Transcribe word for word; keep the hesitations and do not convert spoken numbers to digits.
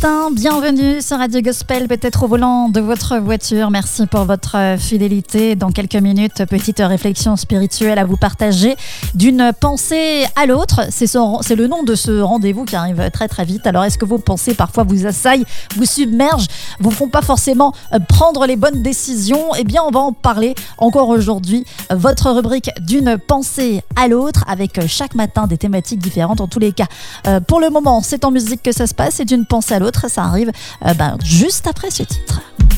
matin, bienvenue sur Radio Gospel, peut-être au volant de votre voiture. Merci pour votre fidélité. Dans quelques minutes, petite réflexion spirituelle à vous partager d'une pensée à l'autre. C'est, ce, c'est le nom de ce rendez-vous qui arrive très très vite. Alors est-ce que vos pensées parfois vous assaillent, vous submergent, vous font pas forcément prendre les bonnes décisions? Eh bien on va en parler encore aujourd'hui. Votre rubrique d'une pensée à l'autre avec chaque matin des thématiques différentes. En tous les cas, euh, pour le moment, c'est en musique que ça se passe. C'est d'une pensée à l'autre. Ça arrive euh, ben, juste après ce titre.